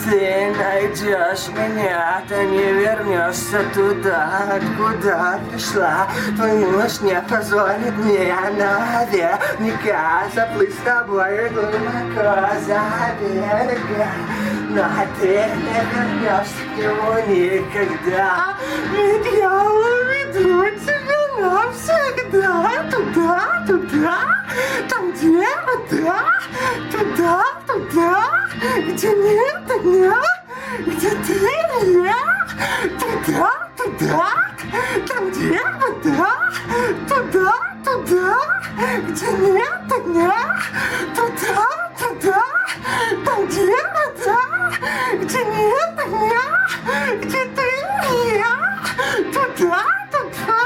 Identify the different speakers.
Speaker 1: ты найдешь меня, ты не вернешься туда, откуда пришла. Твой муж не позволит мне наверняка заплыть с тобой глубоко за берега. Но ты не вернешься к нему никогда, ведь я уведу тебя навсегда. Туда, туда, там где вода, туда, туда, где нет огня, где ты и я. Туда, туда, там где вода, туда, туда, где нет огня, туда, туда, там где вода, где нет огня, где ты и я. Туда,